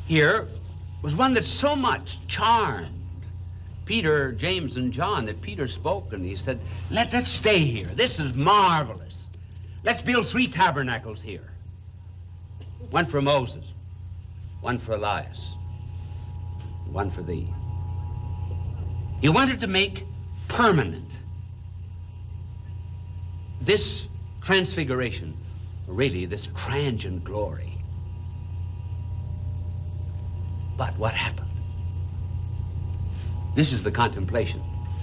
here was one that so much charmed Peter, James, and John that Peter spoke and he said, let's stay here. This is marvelous. Let's build 3 tabernacles here. One for Moses, one for Elias, one for thee. He wanted to make permanent this transfiguration, really this transient glory. But what happened? This is the contemplation.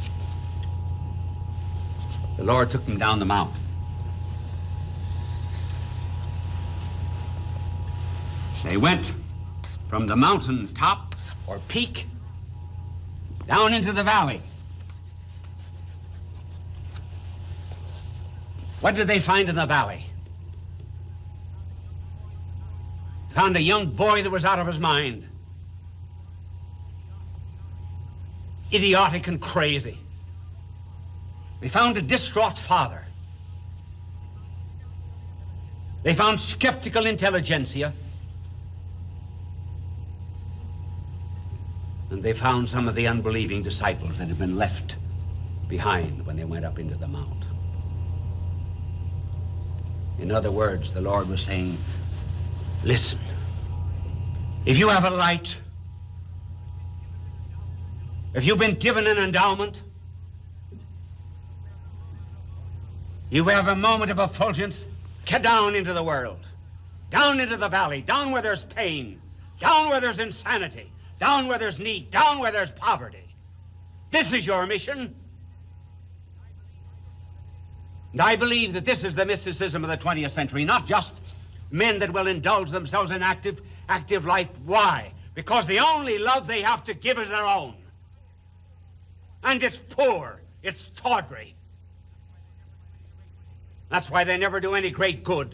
The Lord took them down the mountain. They went from the mountain top or peak down into the valley. What did they find in the valley? Found a young boy that was out of his mind. Idiotic and crazy. They found a distraught father. They found skeptical intelligentsia. And they found some of the unbelieving disciples that had been left behind when they went up into the mount. In other words, the Lord was saying, listen, if you have a light, if you've been given an endowment, you have a moment of effulgence, get down into the world, down into the valley, down where there's pain, down where there's insanity, down where there's need, down where there's poverty. This is your mission. And I believe that this is the mysticism of the 20th century, not just men that will indulge themselves in active life. Why? Because the only love they have to give is their own. And it's poor, it's tawdry. That's why they never do any great good.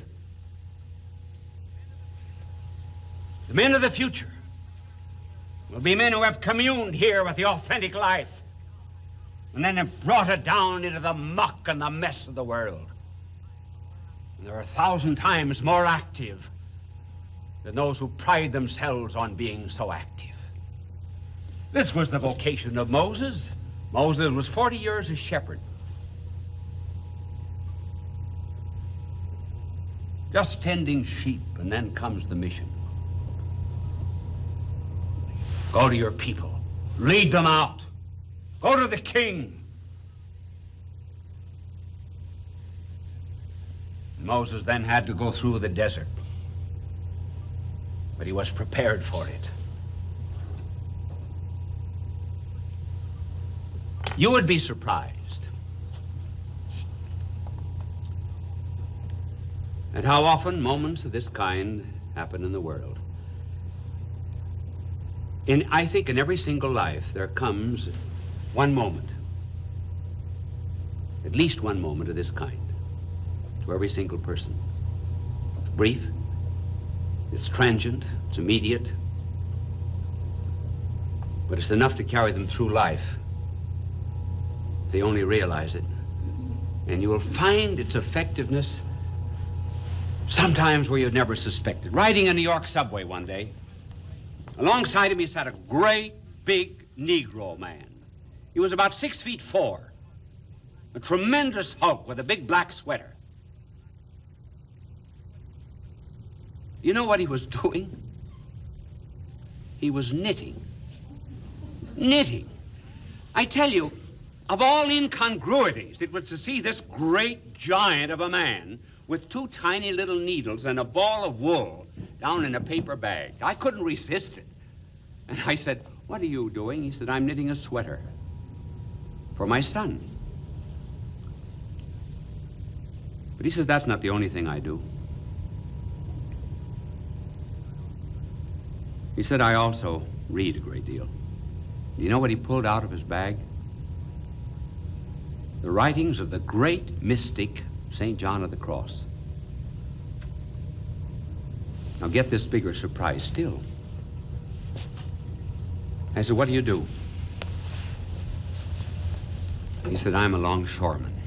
The men of the future will be men who have communed here with the authentic life and then have brought it down into the muck and the mess of the world. And they're 1,000 times more active than those who pride themselves on being so active. This was the vocation of Moses. Moses was 40 years a shepherd. Just tending sheep, and then comes the mission. Go to your people. Lead them out. Go to the king. Moses then had to go through the desert. But he was prepared for it. You would be surprised at how often moments of this kind happen in the world. I think in every single life there comes one moment, at least one moment of this kind, to every single person. It's brief, it's transient, it's immediate, but it's enough to carry them through life if they only realize it. And you will find its effectiveness sometimes where you'd never suspected. Riding a New York subway one day, alongside of me sat a great, big Negro man. He was about 6'4", a tremendous hulk with a big black sweater. You know what he was doing? He was knitting. Knitting. I tell you, of all incongruities, it was to see this great giant of a man with 2 tiny little needles and a ball of wool down in a paper bag. I couldn't resist it. And I said, "What are you doing?" He said, "I'm knitting a sweater for my son." But he says, "That's not the only thing I do." He said, "I also read a great deal." Do you know what he pulled out of his bag? The writings of the great mystic St. John of the Cross. Now get this bigger surprise still. I said, "What do you do?" He said, "I'm a longshoreman."